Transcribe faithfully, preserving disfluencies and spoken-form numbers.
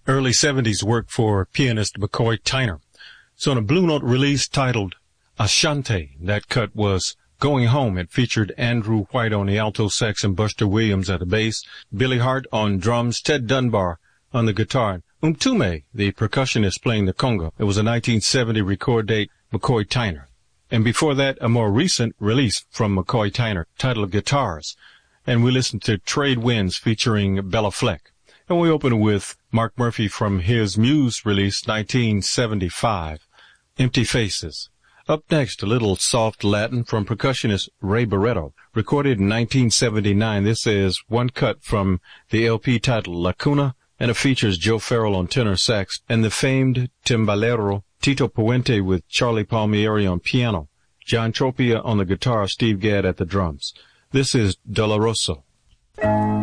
early seventies work for pianist McCoy Tyner. So on a Blue Note release titled Ashanti, that cut was Going Home. It featured Andrew White on the alto sax and Buster Williams at the bass, Billy Hart on drums, Ted Dunbar on the guitar, and Umtume, the percussionist, playing the conga. It was a nineteen seventy record date, McCoy Tyner. And before that, a more recent release from McCoy Tyner titled Guitars. And we listened to Trade Winds featuring Bella Fleck. And we open with Mark Murphy from his Muse release, nineteen seventy-five, Empty Faces. Up next, a little soft Latin from percussionist Ray Barretto, recorded in nineteen seventy-nine. This is one cut from the L P titled La Cuna, and it features Joe Farrell on tenor sax and the famed timbalero Tito Puente with Charlie Palmieri on piano, John Tropia on the guitar, Steve Gadd at the drums. This is Doloroso.